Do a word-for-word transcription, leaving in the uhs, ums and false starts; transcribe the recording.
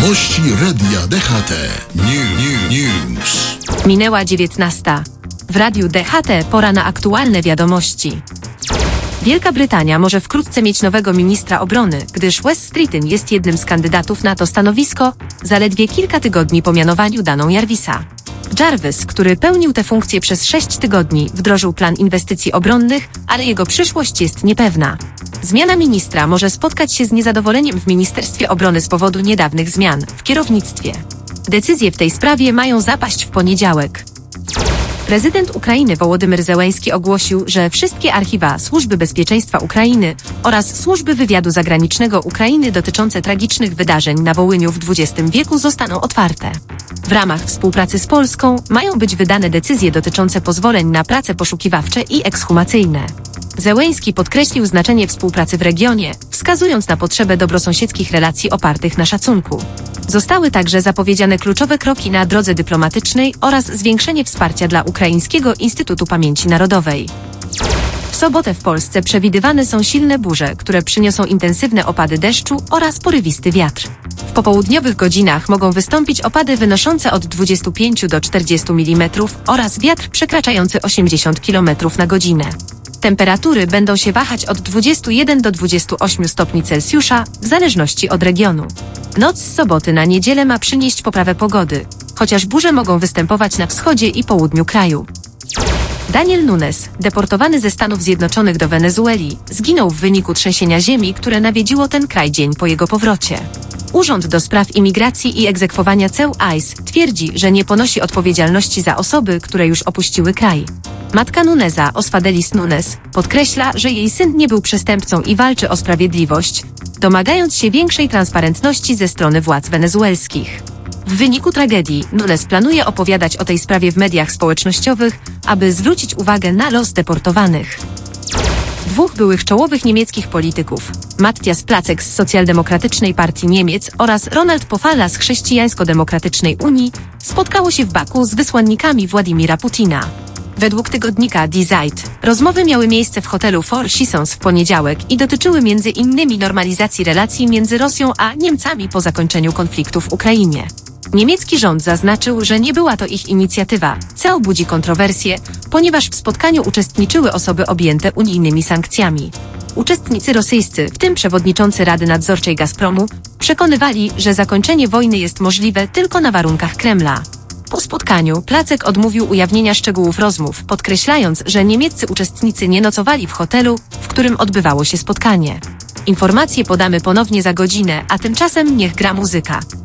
Wiadomości Radia D H T. New, new, news. Minęła dziewiętnasta. W Radiu D H T pora na aktualne wiadomości. Wielka Brytania może wkrótce mieć nowego ministra obrony, gdyż Wes Streeton jest jednym z kandydatów na to stanowisko, zaledwie kilka tygodni po mianowaniu Daną Jarvisa. Jarvis, który pełnił tę funkcję przez sześć tygodni, wdrożył plan inwestycji obronnych, ale jego przyszłość jest niepewna. Zmiana ministra może spotkać się z niezadowoleniem w Ministerstwie Obrony z powodu niedawnych zmian w kierownictwie. Decyzje w tej sprawie mają zapaść w poniedziałek. Prezydent Ukrainy Wołodymyr Zełenski ogłosił, że wszystkie archiwa Służby Bezpieczeństwa Ukrainy oraz Służby Wywiadu Zagranicznego Ukrainy dotyczące tragicznych wydarzeń na Wołyniu w dwudziestym wieku zostaną otwarte. W ramach współpracy z Polską mają być wydane decyzje dotyczące pozwoleń na prace poszukiwawcze i ekshumacyjne. Zełenski podkreślił znaczenie współpracy w regionie, wskazując na potrzebę dobrosąsiedzkich relacji opartych na szacunku. Zostały także zapowiedziane kluczowe kroki na drodze dyplomatycznej oraz zwiększenie wsparcia dla Ukraińskiego Instytutu Pamięci Narodowej. W sobotę w Polsce przewidywane są silne burze, które przyniosą intensywne opady deszczu oraz porywisty wiatr. W popołudniowych godzinach mogą wystąpić opady wynoszące od dwudziestu pięciu do czterdziestu milimetrów oraz wiatr przekraczający osiemdziesiąt kilometrów na godzinę. Temperatury będą się wahać od dwudziestu jeden do dwudziestu ośmiu stopni Celsjusza, w zależności od regionu. Noc z soboty na niedzielę ma przynieść poprawę pogody, chociaż burze mogą występować na wschodzie i południu kraju. Daniel Nunes, deportowany ze Stanów Zjednoczonych do Wenezueli, zginął w wyniku trzęsienia ziemi, które nawiedziło ten kraj dzień po jego powrocie. Urząd do Spraw Imigracji i Egzekwowania Ceł I C E twierdzi, że nie ponosi odpowiedzialności za osoby, które już opuściły kraj. Matka Nuneza, Osfadelis Nunes, podkreśla, że jej syn nie był przestępcą i walczy o sprawiedliwość, domagając się większej transparentności ze strony władz wenezuelskich. W wyniku tragedii Nunes planuje opowiadać o tej sprawie w mediach społecznościowych, aby zwrócić uwagę na los deportowanych. Dwóch byłych czołowych niemieckich polityków, Matthias Placek z Socjaldemokratycznej Partii Niemiec oraz Ronald Pofalla z Chrześcijańsko-Demokratycznej Unii, spotkało się w Baku z wysłannikami Władimira Putina. Według tygodnika Die Zeit rozmowy miały miejsce w hotelu Four Seasons w poniedziałek i dotyczyły między innymi normalizacji relacji między Rosją a Niemcami po zakończeniu konfliktu w Ukrainie. Niemiecki rząd zaznaczył, że nie była to ich inicjatywa, co budzi kontrowersje, ponieważ w spotkaniu uczestniczyły osoby objęte unijnymi sankcjami. Uczestnicy rosyjscy, w tym przewodniczący Rady Nadzorczej Gazpromu, przekonywali, że zakończenie wojny jest możliwe tylko na warunkach Kremla. Po spotkaniu Placek odmówił ujawnienia szczegółów rozmów, podkreślając, że niemieccy uczestnicy nie nocowali w hotelu, w którym odbywało się spotkanie. Informacje podamy ponownie za godzinę, a tymczasem niech gra muzyka.